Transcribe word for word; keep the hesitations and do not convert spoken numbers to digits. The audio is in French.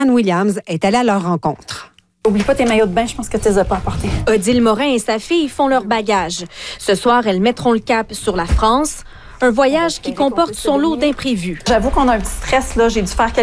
Anne Williams est allée à leur rencontre. Oublie pas tes maillots de bain, je pense que tu les as pas apportés. Odile Morin et sa fille font leur bagage. Ce soir, elles mettront le cap sur la France. Un voyage qui comporte son lot d'imprévus. J'avoue qu'on a un petit stress, là. J'ai dû faire quelques